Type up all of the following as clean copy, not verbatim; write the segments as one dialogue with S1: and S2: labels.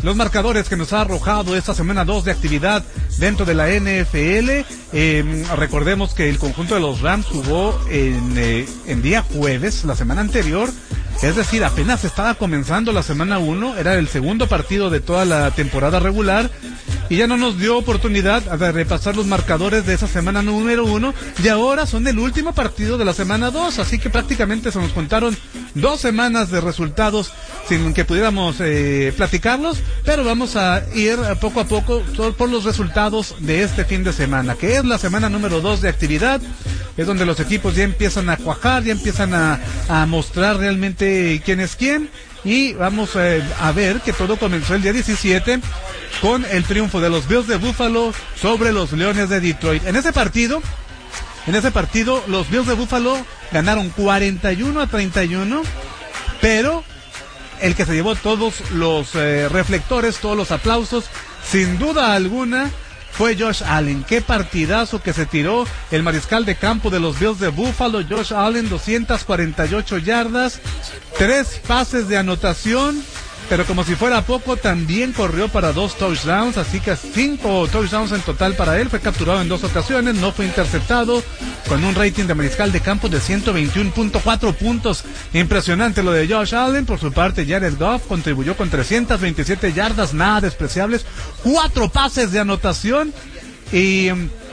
S1: los marcadores que nos ha arrojado esta semana 2 de actividad dentro de la NFL. Recordemos que el conjunto de los Rams jugó en día jueves, la semana anterior. Es decir, apenas estaba comenzando la semana 1, era el segundo partido de toda la temporada regular, y ya no nos dio oportunidad de repasar los marcadores de esa semana número 1, y ahora son el último partido de la semana 2, así que prácticamente se nos contaron 2 semanas de resultados sin que pudiéramos platicarlos, pero vamos a ir poco a poco por los resultados de este fin de semana, que es la semana número 2 de actividad. Es donde los equipos ya empiezan a cuajar, ya empiezan a mostrar realmente quién es quién, y vamos a ver que todo comenzó el día 17 con el triunfo de los Bills de Buffalo sobre los Leones de Detroit. En ese partido los Bills de Buffalo ganaron 41-31, pero el que se llevó todos los reflectores, todos los aplausos, sin duda alguna, fue Josh Allen. Qué partidazo que se tiró el mariscal de campo de los Bills de Buffalo. Josh Allen, 248 yardas, 3 pases de anotación, pero como si fuera poco, también corrió para 2 touchdowns, así que 5 touchdowns en total para él. Fue capturado en 2 ocasiones, no fue interceptado, con un rating de mariscal de campo de 121.4 puntos. Impresionante lo de Josh Allen. Por su parte, Jared Goff contribuyó con 327 yardas, nada despreciables, 4 pases de anotación y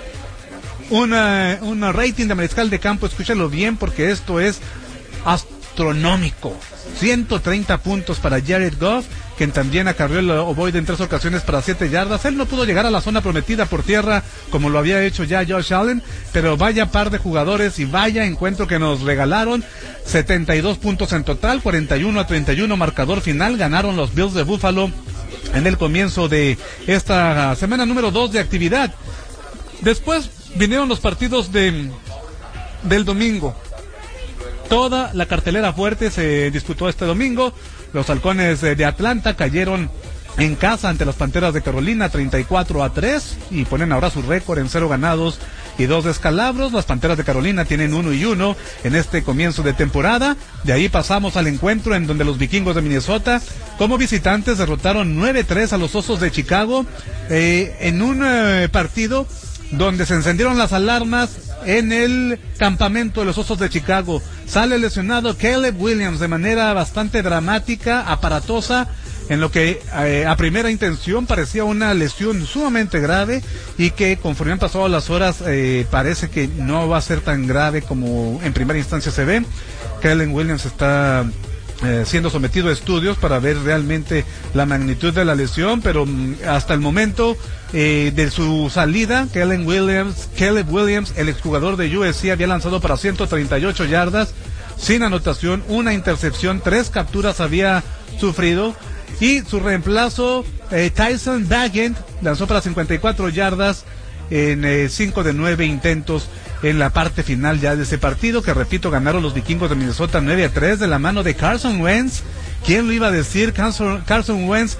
S1: una rating de mariscal de campo, escúchalo bien porque esto es astronómico. 130 puntos para Jared Goff, quien también acarreó el ovoide en 3 ocasiones para 7 yardas. Él no pudo llegar a la zona prometida por tierra como lo había hecho ya Josh Allen, pero vaya par de jugadores y vaya encuentro que nos regalaron. 72 puntos en total, 41-31 marcador final. Ganaron los Bills de Buffalo en el comienzo de esta semana número 2 de actividad. Después vinieron los partidos del domingo. Toda la cartelera fuerte se disputó este domingo. Los Halcones de Atlanta cayeron en casa ante las Panteras de Carolina 34-3 y ponen ahora su récord en 0 ganados y 2 descalabros. Las Panteras de Carolina tienen 1-1 en este comienzo de temporada. De ahí pasamos al encuentro en donde los Vikingos de Minnesota como visitantes derrotaron 9-3 a los Osos de Chicago, en un partido donde se encendieron las alarmas en el campamento de los Osos de Chicago. Sale lesionado Caleb Williams de manera bastante dramática, aparatosa, en lo que a primera intención parecía una lesión sumamente grave y que conforme han pasado las horas parece que no va a ser tan grave como en primera instancia se ve. Caleb Williams está siendo sometido a estudios para ver realmente la magnitud de la lesión, pero hasta el momento de su salida, Caleb Williams, el exjugador de USC, había lanzado para 138 yardas, sin anotación, una intercepción, 3 capturas había sufrido, y su reemplazo, Tyson Bagent, lanzó para 54 yardas en 5 de 9 intentos en la parte final ya de ese partido, que repito, ganaron los Vikingos de Minnesota 9-3 de la mano de Carson Wentz. ¿Quién lo iba a decir? Carson Wentz,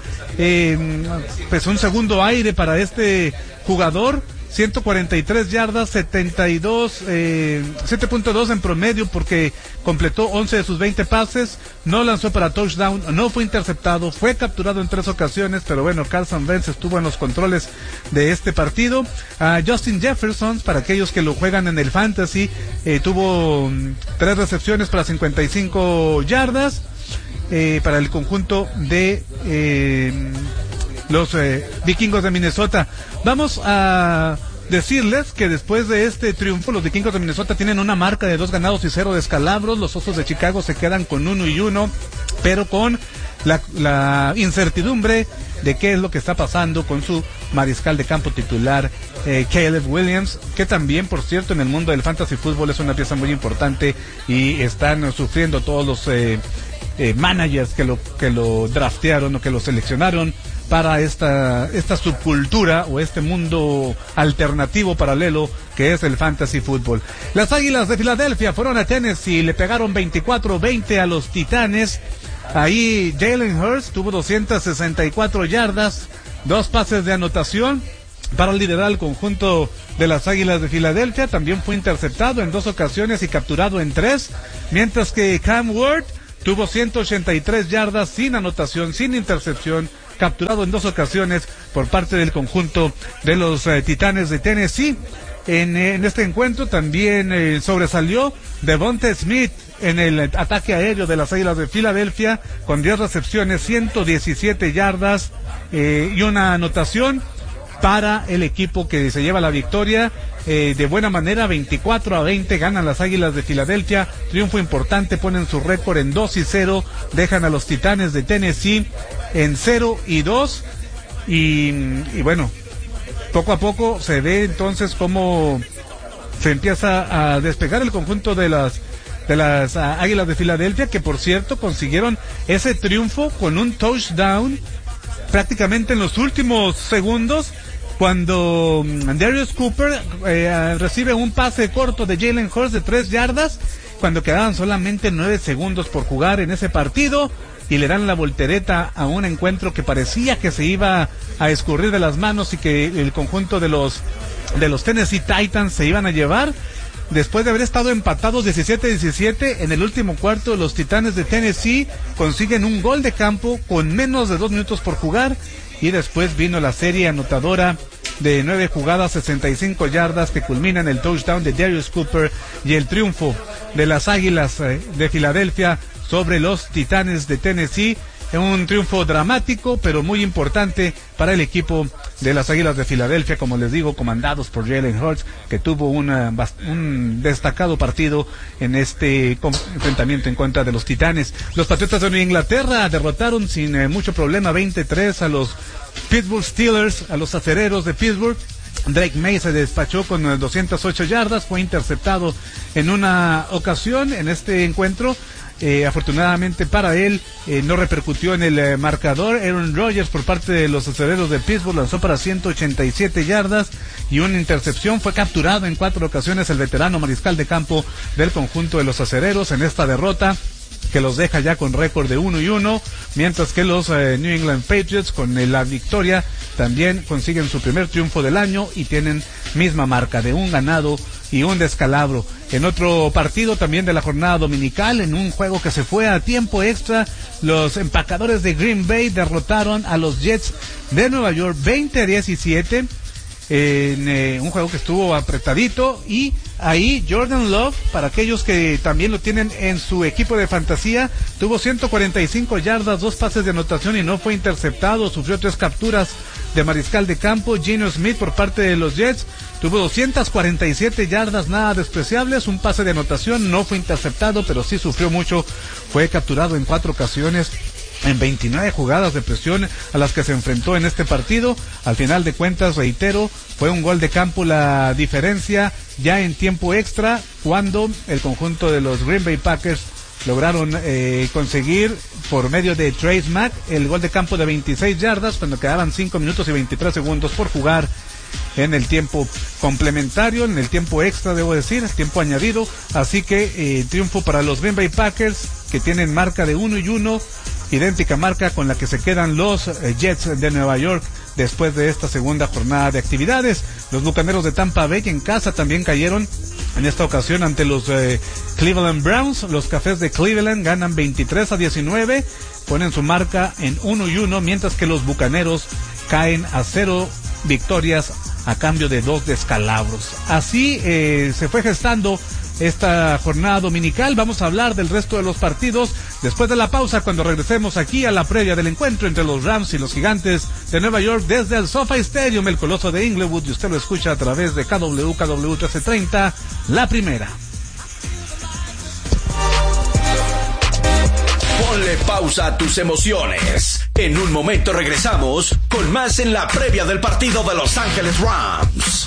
S1: pues un segundo aire para este jugador. 143 yardas, 7.2 en promedio, porque completó 11 de sus 20 pases, no lanzó para touchdown, no fue interceptado, fue capturado en 3 ocasiones, pero bueno, Carson Wentz estuvo en los controles de este partido. Justin Jefferson, para aquellos que lo juegan en el fantasy, tuvo 3 recepciones para 55 yardas, para el conjunto de los Vikingos de Minnesota. Vamos a decirles que después de este triunfo, los Vikingos de Minnesota tienen una marca de 2 ganados y 0 descalabros. Los Osos de Chicago se quedan con 1-1, pero con la incertidumbre de qué es lo que está pasando con su mariscal de campo titular, Caleb Williams, que también, por cierto, en el mundo del fantasy fútbol es una pieza muy importante, y están sufriendo todos los managers que lo draftearon o que lo seleccionaron para esta subcultura o este mundo alternativo paralelo que es el fantasy fútbol. Las Águilas de Filadelfia fueron a Tennessee y le pegaron 24-20 a los Titanes. Ahí Jalen Hurts tuvo 264 yardas, 2 pases de anotación para liderar al conjunto de las Águilas de Filadelfia. También fue interceptado en 2 ocasiones y capturado en 3, mientras que Cam Ward tuvo 183 yardas sin anotación, sin intercepción, capturado en 2 ocasiones por parte del conjunto de los Titanes de Tennessee. En este encuentro también sobresalió Devonta Smith en el ataque aéreo de las Águilas de Filadelfia, con 10 recepciones, 117 yardas y una anotación para el equipo que se lleva la victoria de buena manera. 24-20 ganan las Águilas de Filadelfia, triunfo importante, ponen su récord en 2-0, dejan a los Titanes de Tennessee en 0-2 y bueno, poco a poco se ve entonces cómo se empieza a despegar el conjunto de las Águilas de Filadelfia, que por cierto consiguieron ese triunfo con un touchdown prácticamente en los últimos segundos, cuando Darius Cooper recibe un pase corto de Jalen Hurts de 3 yardas, cuando quedaban solamente 9 segundos por jugar en ese partido, y le dan la voltereta a un encuentro que parecía que se iba a escurrir de las manos y que el conjunto de los Tennessee Titans se iban a llevar. Después de haber estado empatados 17-17, en el último cuarto los Titanes de Tennessee consiguen un gol de campo con menos de 2 minutos por jugar, y después vino la serie anotadora de 9 jugadas, 65 yardas, que culmina en el touchdown de Darius Cooper y el triunfo de las Águilas de Filadelfia sobre los Titanes de Tennessee. Un triunfo dramático, pero muy importante para el equipo de las Águilas de Filadelfia, como les digo, comandados por Jalen Hurts, que tuvo un destacado partido en este enfrentamiento en contra de los Titanes. Los Patriotas de Nueva Inglaterra derrotaron sin mucho problema 23 a los Pittsburgh Steelers, a los Acereros de Pittsburgh. Drake May se despachó con 208 yardas, fue interceptado en una ocasión en este encuentro. Afortunadamente para él no repercutió en el marcador. Aaron Rodgers, por parte de los Acereros de Pittsburgh, lanzó para 187 yardas y una intercepción. Fue capturado en 4 ocasiones el veterano mariscal de campo del conjunto de los Acereros en esta derrota, que los deja ya con récord de 1-1, mientras que los New England Patriots, con la victoria, también consiguen su primer triunfo del año y tienen misma marca de 1 ganado y 1 descalabro. En otro partido también de la jornada dominical, en un juego que se fue a tiempo extra, los empacadores de Green Bay derrotaron a los Jets de Nueva York 20-17 en un juego que estuvo apretadito, y ahí Jordan Love, para aquellos que también lo tienen en su equipo de fantasía, tuvo 145 yardas, 2 pases de anotación y no fue interceptado. Sufrió 3 capturas de mariscal de campo. Geno Smith, por parte de los Jets, tuvo 247 yardas, nada despreciables, un pase de anotación, no fue interceptado, pero sí sufrió mucho. Fue capturado en 4 ocasiones en 29 jugadas de presión a las que se enfrentó en este partido. Al final de cuentas, reitero, fue un gol de campo la diferencia ya en tiempo extra, cuando el conjunto de los Green Bay Packers lograron conseguir por medio de Trace Mack el gol de campo de 26 yardas cuando quedaban 5 minutos y 23 segundos por jugar en el tiempo complementario, en el tiempo extra, debo decir, el tiempo añadido. Así que triunfo para los Green Bay Packers, que tienen marca de 1-1, idéntica marca con la que se quedan los Jets de Nueva York después de esta segunda jornada de actividades. Los Bucaneros de Tampa Bay en casa también cayeron en esta ocasión ante los Cleveland Browns. Los Cafés de Cleveland ganan 23-19, ponen su marca en 1-1, mientras que los Bucaneros caen a 0 victorias a cambio de 2 descalabros. Así se fue gestando esta jornada dominical. Vamos a hablar del resto de los partidos después de la pausa, cuando regresemos aquí a la previa del encuentro entre los Rams y los Gigantes de Nueva York desde el SoFi Stadium, el Coloso de Inglewood, y usted lo escucha a través de KW 1330, La Primera.
S2: Ponle pausa a tus emociones. En un momento regresamos con más en la previa del partido de Los Ángeles Rams.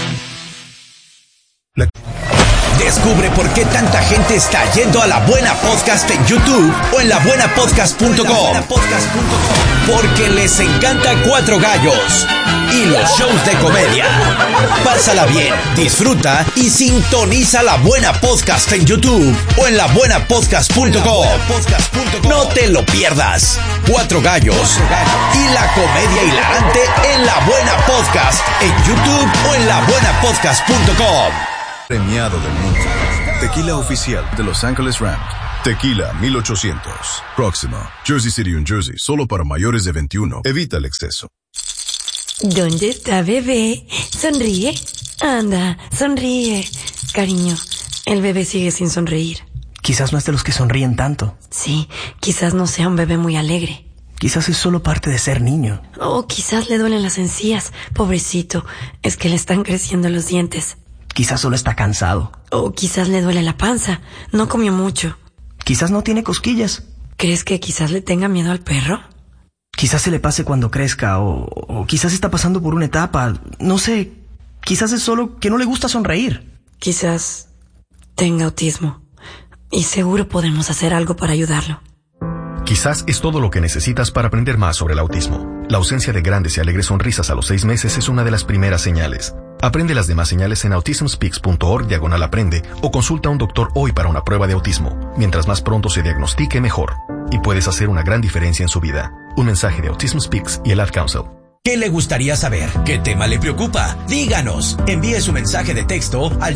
S2: Descubre por qué tanta gente está yendo a La Buena Podcast en YouTube o en labuenapodcast.com. Porque les encanta Cuatro Gallos y los shows de comedia. Pásala bien, disfruta y sintoniza La Buena Podcast en YouTube o en labuenapodcast.com. No te lo pierdas. Cuatro Gallos y la comedia hilarante en La Buena Podcast en YouTube o en labuenapodcast.com.
S3: Premiado del mundo. Tequila oficial de Los Ángeles Rams. Tequila 1800. Proxima, Jersey City, New Jersey. Solo para mayores de 21. Evita el exceso.
S4: ¿Dónde está bebé? Sonríe. Anda, sonríe. Cariño, el bebé sigue sin sonreír.
S5: Quizás no es de los que sonríen tanto.
S4: Sí, quizás no sea un bebé muy alegre.
S5: Quizás es solo parte de ser niño.
S4: O quizás le duelen las encías. Pobrecito, es que le están creciendo los dientes.
S5: Quizás solo está cansado.
S4: O quizás le duele la panza. No comió mucho.
S5: Quizás no tiene cosquillas.
S4: ¿Crees que quizás le tenga miedo al perro?
S5: Quizás se le pase cuando crezca, o quizás está pasando por una etapa. No sé, quizás es solo que no le gusta sonreír.
S4: Quizás tenga autismo. Y seguro podemos hacer algo para ayudarlo.
S6: Quizás es todo lo que necesitas para aprender más sobre el autismo. La ausencia de grandes y alegres sonrisas a los 6 meses es una de las primeras señales. Aprende las demás señales en autismspeaks.org/aprende o consulta a un doctor hoy para una prueba de autismo. Mientras más pronto se diagnostique, mejor. Y puedes hacer una gran diferencia en su vida. Un mensaje de Autism Speaks y el Ad Council.
S2: ¿Qué le gustaría saber? ¿Qué tema le preocupa? Díganos. Envíe su mensaje de texto al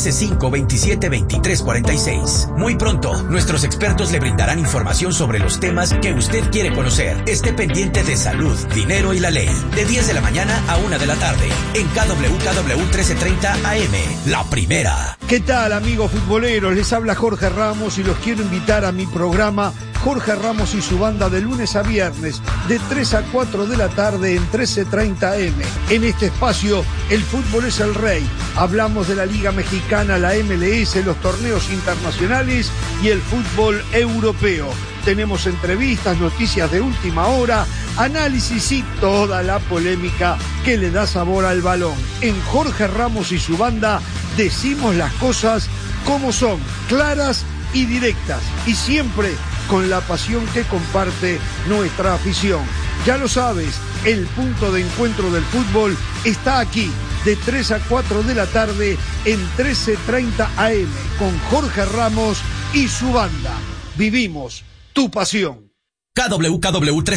S2: 213-527-2346. Muy pronto, nuestros expertos le brindarán información sobre los temas que usted quiere conocer. Esté pendiente de salud, dinero y la ley. De 10 de la mañana a 1 de la tarde. En KWKW 1330 AM. La primera.
S7: ¿Qué tal, amigos futboleros? Les habla Jorge Ramos y los quiero invitar a mi programa Jorge Ramos y su banda de lunes a viernes de 3 a 4 de la tarde en 1330 AM. En este espacio, el fútbol es el rey. Hablamos de la Liga Mexicana, la MLS, los torneos internacionales y el fútbol europeo. Tenemos entrevistas, noticias de última hora, análisis y toda la polémica que le da sabor al balón. En Jorge Ramos y su banda decimos las cosas como son, claras y directas, y siempre con la pasión que comparte nuestra afición. Ya lo sabes, el punto de encuentro del fútbol está aquí, de 3 a 4 de la tarde en 1330 AM, con Jorge Ramos y su banda. Vivimos tu pasión.
S2: KWKW